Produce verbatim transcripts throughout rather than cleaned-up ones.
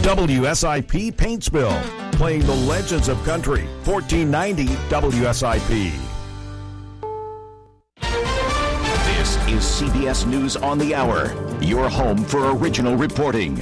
W S I P Paintsville, playing the legends of country. fourteen ninety W S I P. This is C B S News on the Hour, your home for original reporting.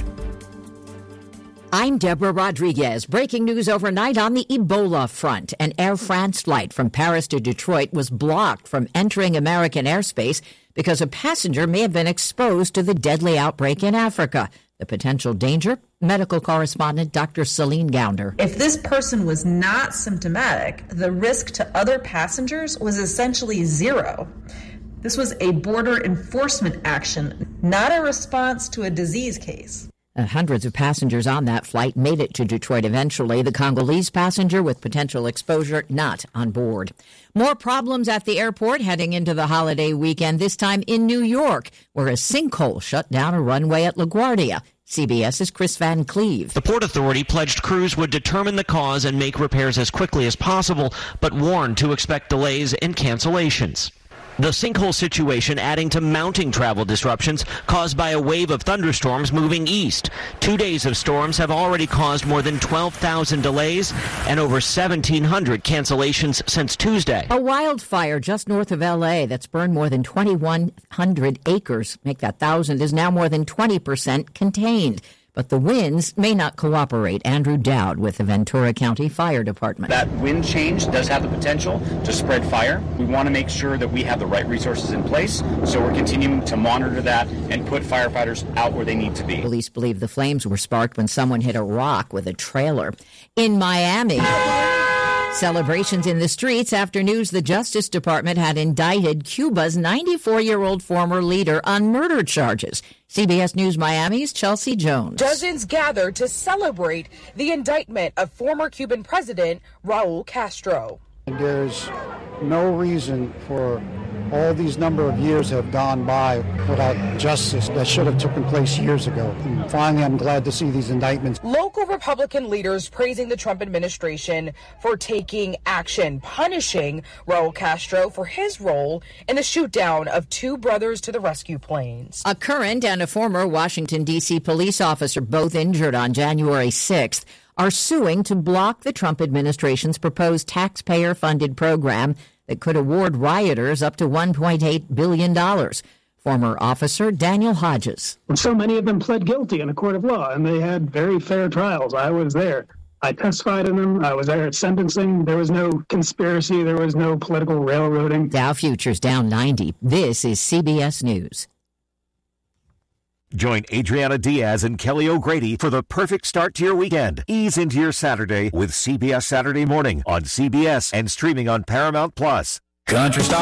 I'm Deborah Rodriguez. Breaking news overnight on the Ebola front. An Air France flight from Paris to Detroit was blocked from entering American airspace because a passenger may have been exposed to the deadly outbreak in Africa. The potential danger? Medical correspondent Doctor Celine Gounder. If this person was not symptomatic, the risk to other passengers was essentially zero. This was a border enforcement action, not a response to a disease case. Uh, hundreds of passengers on that flight made it to Detroit eventually. The Congolese passenger with potential exposure not on board. More problems at the airport heading into the holiday weekend, this time in New York, where a sinkhole shut down a runway at LaGuardia. CBS's Chris Van Cleve. The Port Authority pledged crews would determine the cause and make repairs as quickly as possible, but warned to expect delays and cancellations. The sinkhole situation adding to mounting travel disruptions caused by a wave of thunderstorms moving east. Two days of storms have already caused more than twelve thousand delays and over seventeen hundred cancellations since Tuesday. A wildfire just north of L A that's burned more than twenty-one hundred acres, make that thousand, is now more than twenty percent contained. But the winds may not cooperate. Andrew Dowd with the Ventura County Fire Department. That wind change does have the potential to spread fire. We want to make sure that we have the right resources in place, so we're continuing to monitor that and put firefighters out where they need to be. Police believe the flames were sparked when someone hit a rock with a trailer. In Miami, celebrations in the streets after news the Justice Department had indicted Cuba's ninety-four-year-old former leader on murder charges. C B S News Miami's Chelsea Jones. Dozens gathered to celebrate the indictment of former Cuban President Raul Castro. There's no reason for all these number of years have gone by without justice that should have taken place years ago. And finally, I'm glad to see these indictments. Local Republican leaders praising the Trump administration for taking action, punishing Raul Castro for his role in the shootdown of two brothers to the rescue planes. A current and a former Washington, D C police officer, both injured on January sixth, are suing to block the Trump administration's proposed taxpayer-funded program that could award rioters up to one point eight billion dollars. Former officer Daniel Hodges. So many of them pled guilty in a court of law, and they had very fair trials. I was there. I testified in them. I was there at sentencing. There was no conspiracy. There was no political railroading. Dow futures down ninety. This is C B S News. Join Adriana Diaz and Kelly O'Grady for the perfect start to your weekend. Ease into your Saturday with C B S Saturday Morning on C B S and streaming on Paramount Plus. Country Star